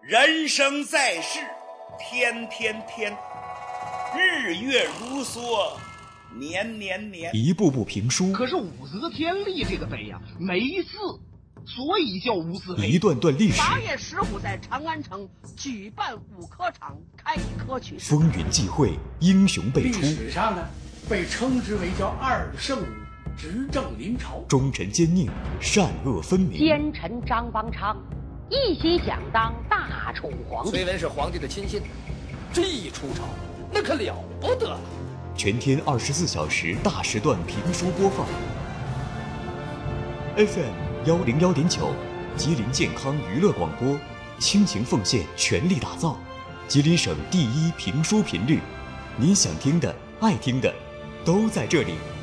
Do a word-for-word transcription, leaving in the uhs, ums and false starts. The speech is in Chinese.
人生在世，天天天，日月如梭，年年年。 一部部评书， 可是武则天立这个碑呀、啊，没字，所以叫无字碑。 一段段历史。 八月十五在长安城举办五科场，开科取士。 风云际会，英雄辈出。 历史上呢，被称之为叫二圣武，执政临朝。 忠臣奸佞，善恶分明。 奸臣张邦昌一心想当大宠皇帝。 崔文是皇帝的亲信，这一出朝，那可了不得了。 全天二十四小时大时段评书播放。F M 幺零幺点九，吉林健康娱乐广播，倾情奉献，全力打造吉林省第一评书频率。您想听的、爱听的，都在这里。